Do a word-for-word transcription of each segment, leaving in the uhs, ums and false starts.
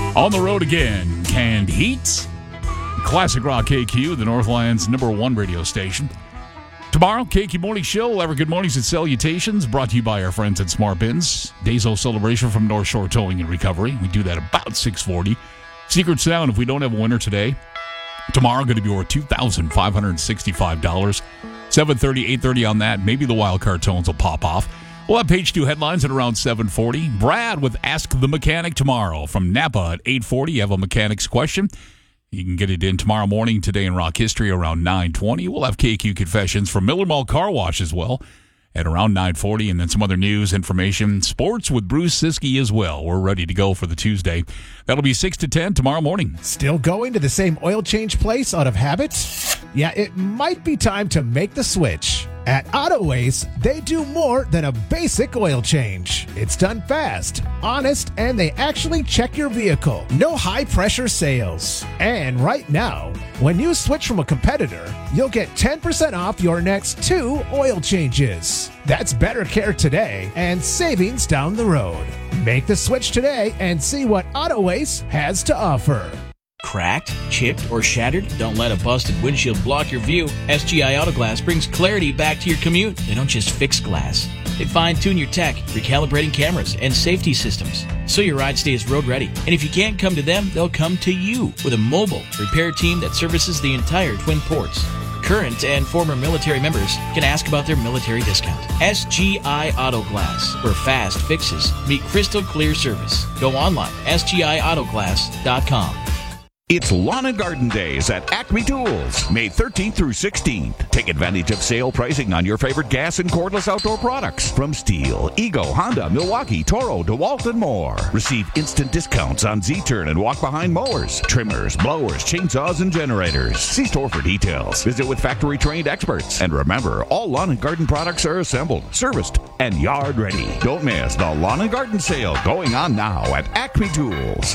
On the road again, Canned Heat. Classic Rock K Q, the Northland's number one radio station. Tomorrow, K Q Morning Show, ever good mornings and salutations, brought to you by our friends at Smart Bins. Days-O celebration from North Shore Towing and Recovery. We do that about six forty. Secret Sound, if we don't have a winner today, tomorrow going to be worth two thousand five hundred sixty-five dollars. seven thirty, eight thirty on that. Maybe the wild card tones will pop off. We'll have page two headlines at around seven forty. Brad with Ask the Mechanic tomorrow. From Napa at eight forty, you have a mechanic's question. You can get it in tomorrow morning, today in rock history, around nine twenty. We'll have K Q Confessions from Miller Mall Car Wash as well at around nine forty, and then some other news, information, sports with Bruce Siskey as well. We're ready to go for the Tuesday. That'll be six to ten tomorrow morning. Still going to the same oil change place out of habit? Yeah, it might be time to make the switch. At Autoways, they do more than a basic oil change. It's done fast, honest, and they actually check your vehicle. No high-pressure sales. And right now, when you switch from a competitor, you'll get ten percent off your next two oil changes. That's better care today and savings down the road. Make the switch today and see what Autoways has to offer. Cracked, chipped, or shattered? Don't let a busted windshield block your view. S G I Auto Glass brings clarity back to your commute. They don't just fix glass. They fine-tune your tech, recalibrating cameras and safety systems, so your ride stays road ready. And if you can't come to them, they'll come to you with a mobile repair team that services the entire Twin Ports. Current and former military members can ask about their military discount. S G I Auto Glass, where fast fixes meet crystal clear service. Go online, S G I auto glass dot com. It's Lawn and Garden Days at Acme Tools, May thirteenth through sixteenth. Take advantage of sale pricing on your favorite gas and cordless outdoor products from Stihl, Ego, Honda, Milwaukee, Toro, DeWalt, and more. Receive instant discounts on Z-Turn and walk-behind mowers, trimmers, blowers, chainsaws, and generators. See store for details. Visit with factory-trained experts. And remember, all lawn and garden products are assembled, serviced, and yard ready. Don't miss the Lawn and Garden Sale going on now at Acme Tools.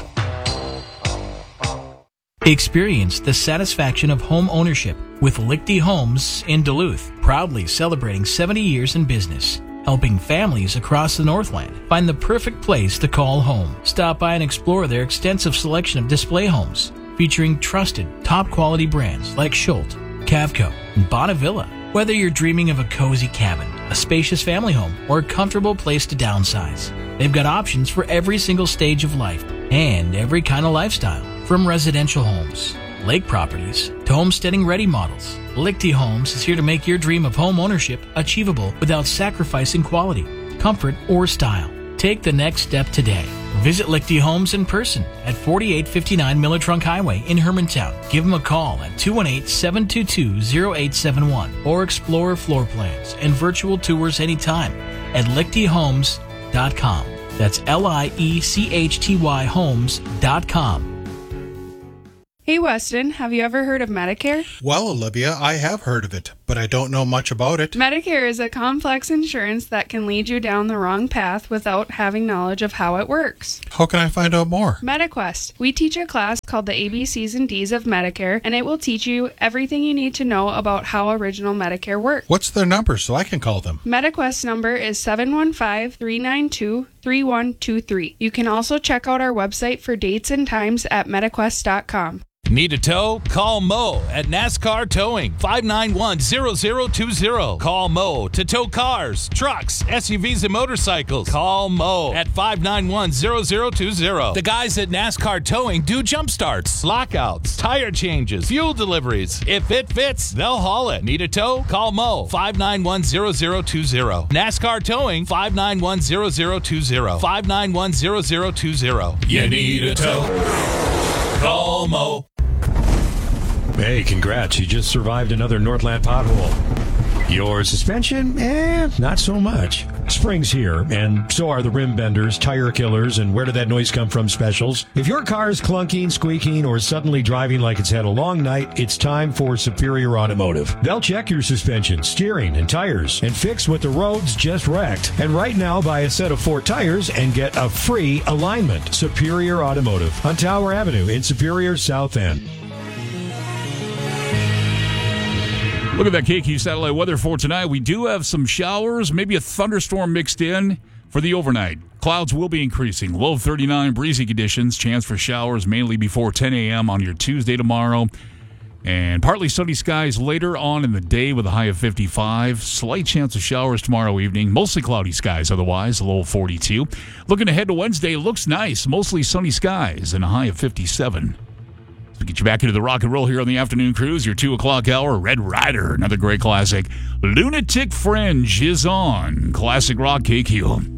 Experience the satisfaction of home ownership with Lichty Homes in Duluth, proudly celebrating seventy years in business, helping families across the Northland find the perfect place to call home. Stop by and explore their extensive selection of display homes, featuring trusted, top-quality brands like Schultz, Cavco, and Bonnevilla. Whether you're dreaming of a cozy cabin, a spacious family home, or a comfortable place to downsize, they've got options for every single stage of life and every kind of lifestyle. From residential homes, lake properties, to homesteading-ready models, Lichty Homes is here to make your dream of home ownership achievable without sacrificing quality, comfort, or style. Take the next step today. Visit Lichty Homes in person at forty-eight fifty-nine Miller Trunk Highway in Hermantown. Give them a call at two one eight, seven two two, zero eight seven one or explore floor plans and virtual tours anytime at lichty homes dot com. That's L I E C H T Y homes dot com. Hey Weston, have you ever heard of Medicare? Well, Olivia, I have heard of it, but I don't know much about it. Medicare is a complex insurance that can lead you down the wrong path without having knowledge of how it works. How can I find out more? MediQuest. We teach a class called the A B Cs and Ds of Medicare, and it will teach you everything you need to know about how original Medicare works. What's their number so I can call them? MediQuest number is seven one five, three nine two, three one two three. You can also check out our website for dates and times at mediquest dot com. Need a tow? Call Mo at NASCAR Towing, five nine one, zero zero two zero. Call Mo to tow cars, trucks, S U Vs, and motorcycles. Call Mo at five nine one, zero zero two zero. The guys at NASCAR Towing do jump starts, lockouts, tire changes, fuel deliveries. If it fits, they'll haul it. Need a tow? Call Mo, five nine one, zero zero two zero. NASCAR Towing, five nine one, zero zero two zero. five nine one, zero zero two zero. You need a tow? Call Mo. Hey, congrats. You just survived another Northland pothole. Your suspension? Eh, not so much. Spring's here, and so are the rim benders, tire killers, and where did that noise come from specials. If your car is clunking, squeaking, or suddenly driving like it's had a long night, it's time for Superior Automotive. They'll check your suspension, steering, and tires, and fix what the roads just wrecked. And right now, buy a set of four tires and get a free alignment. Superior Automotive on Tower Avenue in Superior, South End. Look at that K Q satellite weather for tonight. We do have some showers, maybe a thunderstorm mixed in for the overnight. Clouds will be increasing. Low of thirty-nine, breezy conditions. Chance for showers mainly before ten a.m. on your Tuesday tomorrow. And partly sunny skies later on in the day with a high of fifty-five. Slight chance of showers tomorrow evening. Mostly cloudy skies otherwise, a low of forty-two. Looking ahead to Wednesday, looks nice. Mostly sunny skies and a high of fifty-seven. So we get you back into the rock and roll here on the afternoon cruise. Your two o'clock hour, Red Rider, another great classic. Lunatic Fringe is on Classic Rock K Q.